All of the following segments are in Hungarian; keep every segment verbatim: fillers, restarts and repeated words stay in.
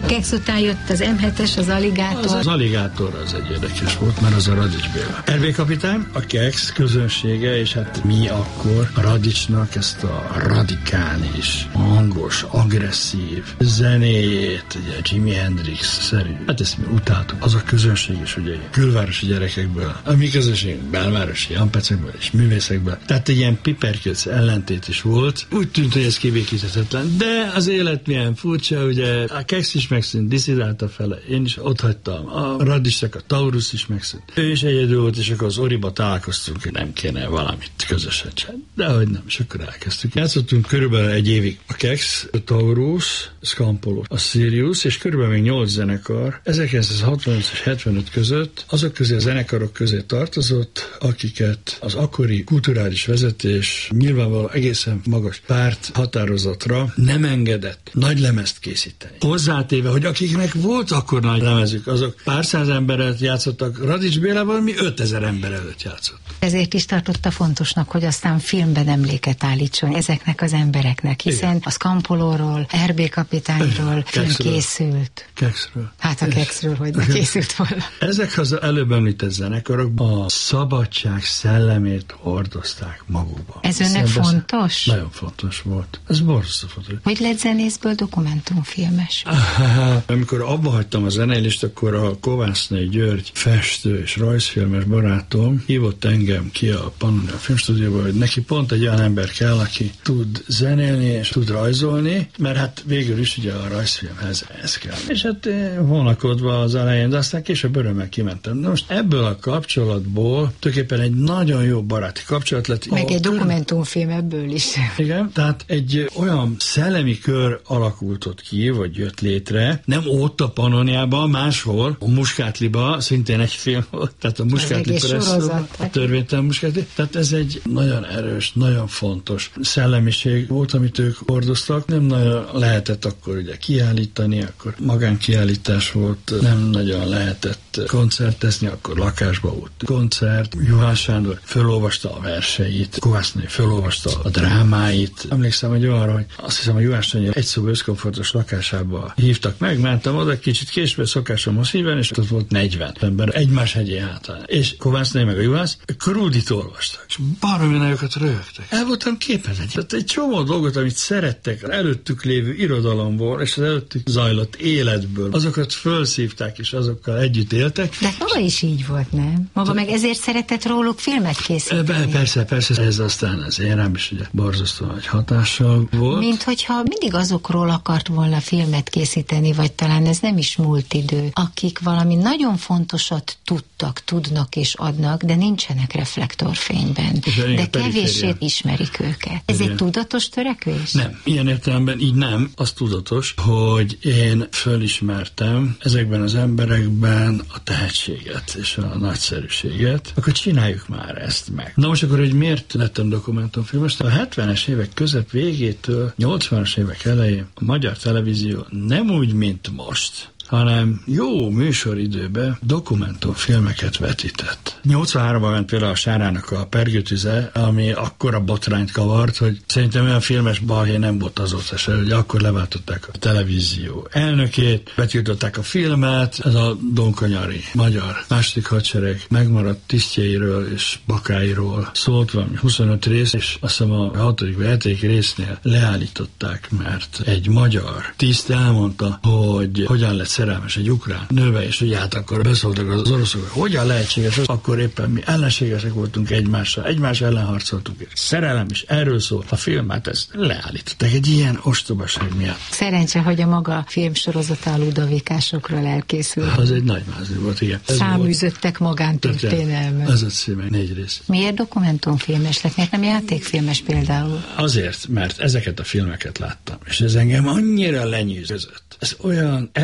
Kex után jött az em hetes, az Aligátor. Az, az Aligátor az egy érdekes volt, mert az a Radics Béla. er bé kapitány, a Kex közönsége, és hát mi akkor a Radicsnak ezt a radikális, hangos, agresszív zenéjét, ugye Jimi Hendrix-szerű. Hát ezt mi utáltuk. Az a közönség is, ugye külvárosi gyerekekből, a mi közönségünk belvárosi ampecekből és művészekből. Tehát egy ilyen piperkőc ellentét is volt. Úgy tűnt, hogy ez kibékíthetetlen, de az élet milyen furcsa, ugye a Kex is megszűnt, diszidálta fele, én is ott hagytam. A Radicsnak a Taurus is megszűnt. Ő is egyedül volt, és akkor az Oriba találkoztunk, hogy nem kéne valamit közösen csinálni. De hogy nem, és akkor elkezdtük. Játszottunk körülbelül egy évig a Kex, a Taurus, a Scampolo, a Sirius, és körülbelül még nyolc zenekar ezerkilencszázhatvanöt és hetvenöt között azok közé a zenekarok közé tartozott, akiket az akkori kulturális vezetés nyilvánvalóan egészen magas párt határozatra nem engedett nagy lemezt készíteni. Hozzátéve, hogy akiknek volt akkor nagy lemezük, azok pár száz emberet játszottak, Radics Bélával mi ötezer ember előtt játszott. Ezért is tartotta fontosnak, hogy aztán filmben emléket állítson ezeknek az embereknek, hiszen igen. A Scampolóról, er bé kapitányról film készült. Kexről. Hát a Kexről, hogy ne készült volna. Ezek az előbb említett zenekarok a szabadság szellemét hordozták magukba. Ez önnek fontos? Nagyon fontos volt. Ez borzasztó fontos. Hogy lett zenészből dokumentumfilmes? Amikor abba hagytam a zenélést, akkor a Kovásznai György festő és rajzfilmes barátom hívott engem ki a Pannonia Filmstúdióba, hogy neki pont egy olyan ember kell, aki tud zenélni és tud rajzolni, mert hát végül is ugye a rajzfilmhez ez kell. És hát vonakodva az elején, de aztán később örömmel kimentem. De most ebből a kapcsolatból tulajdonképpen egy nagyon jó baráti kapcsolat lett. Meg egy dokumentumfilm ebből is. Igen, tehát egy olyan szellemi kör alakult ott ki, vagy jött létre, nem ott a Pannoniában, máshol, a Muskátliba, szintén egy film volt, tehát a Muskátli Presszó, a törvénytelen Muskátli. Tehát ez egy nagyon erős, nagyon fontos szellemiség volt, amit ők hordoztak. Nem nagyon lehetett akkor ugye kiállítani, akkor magánkiállítás volt, nem nagyon lehetett koncertezni, akkor lakásba volt koncert. Juhász Sándor fölolvasta a verseit, Kovásznai fölolvasta a drámáit. Emlékszem, hogy arra, hogy azt hiszem, a Juhász Sándor egy szoba összkomfortos lakásába hívtak meg, mentem oda, kicsit késve szokásomhoz híven, és ott volt negyven ember egymás hegyé hátán. És Kovásznai meg a Juhász Krudit olvastak, és baromi nagyokat röhögtek. El voltam képezve. Tehát egy csomó dolgot, amit szerettek előttük lévő irodalomból, és az előttük zajlott életből, azokat felszívták, és azokkal együtt éltek. De maga is így volt, nem? Maga meg ezért szeretett róluk filmet készíteni. Persze, persze, ez aztán az én rám is ugye borzasztó nagy hatással volt. Mint hogyha mindig azokról akart volna filmet készíteni, vagy talán ez nem is múlt idő, akik valami nagyon fontosat tudtak, tudnak és adnak, de nincsenek reflektorfényben. De kevéssé ismerik őket. Ez egy tudatos törekvés? Nem. Ilyen értelemben így nem. Az tudatos, hogy én fölismertem ezekben az emberekben a tehetséget és a nagyszerűséget, akkor csináljuk már ezt meg. Na most akkor, hogy miért lettem dokumentumfilmes? A hetvenes évek közep végétől nyolcvanas évek elején a magyar televízió nem úgy, mint most, hanem jó műsoridőben dokumentumfilmeket vetített. nyolcvanháromban ment például a Sárának a Pergőtüze, ami akkora botrányt kavart, hogy szerintem olyan filmes balhé nem volt azóta se, hogy akkor leváltották a televízió elnökét, betiltották a filmet, ez a donkanyari magyar második hadsereg megmaradt tisztjeiről és bakáiról szólt valami huszonöt rész, és azt hiszem a hatodik vagy hetedik résznél leállították, mert egy magyar tiszt elmondta, hogy hogyan lett szerelmes egy ukrán nőbe, és ugye hát akkor beszóltak az oroszok, hogy hogyan lehetséges, akkor éppen mi ellenségesek voltunk egymással, egymás ellen harcoltunk, és szerelem is erről szól. A film, hát ezt leállították egy ilyen ostobaság miatt. Szerencse, hogy a maga filmsorozata a ludovikásokról elkészült. Az egy nagy mázli volt, igen. Száműzöttek magántörténelmet. Ez a címe, négy rész. Miért dokumentumfilmes lett? Miért nem játékfilmes például? Azért, mert ezeket a filmeket láttam, és ez engem annyira lenyűgözött. Ez olyan erővel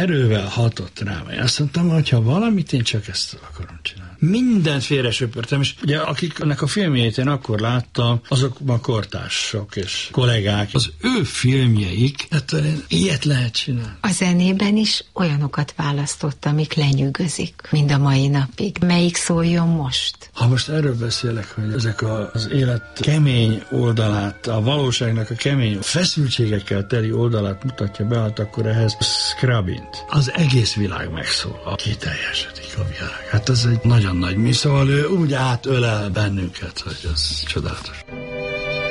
ennyire hatott rám. Én azt mondtam, hogy ha valamit, én csak ezt akarom csinálni. Mindent félresöpörtem, és ugye akiknek a filmjét én akkor láttam, azok ma kortársak és kollégák. Az ő filmjeik, hát ilyet lehet csinálni. A zenében is olyanokat választott, amik lenyűgözik, mind a mai napig. Melyik szóljon most? Ha most erről beszélek, hogy ezek az élet kemény oldalát, a valóságnak a kemény feszültségekkel teli oldalát mutatja be, hát akkor ehhez Scriabin-t. Az egész világ megszólal, kiteljesedik a világ. Hát ez egy nagyon nagy mi, szóval ő úgy átölel bennünket, hogy ez csodálatos.